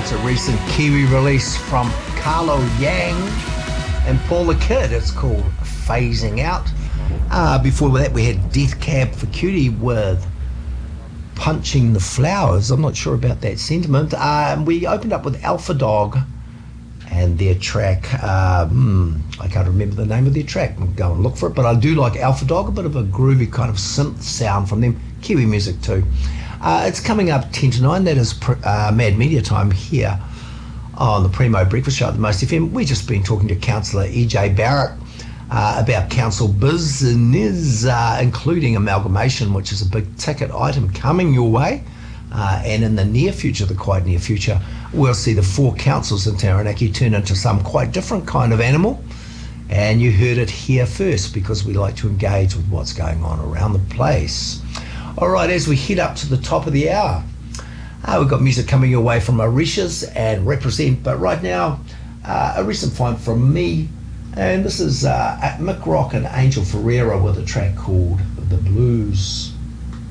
It's a recent Kiwi release from Carlo Yang and Paul the Kid. It's called Phasing Out. Before that, we had Death Cab for Cutie with Punching the Flowers. I'm not sure about that sentiment. We opened up with Alpha Dog and their track, I can't remember the name of their track. I'll go and look for it, but I do like Alpha Dog, a bit of a groovy kind of synth sound from them. Kiwi music too. It's coming up 10 to 9. That is Mad Media time here on the Primo Breakfast Show at the Most FM. We've just been talking to Councillor EJ Barrett about council business, including amalgamation, which is a big ticket item coming your way. And in the near future, the quite near future, we'll see the 4 councils in Taranaki turn into some quite different kind of animal. And you heard it here first, because we like to engage with what's going on around the place. All right, as we head up to the top of the hour, we've got music coming your way from Mauritius and Represent. But right now, a recent find from me, and this is Mick Rock and Angel Ferreira with a track called The Blues.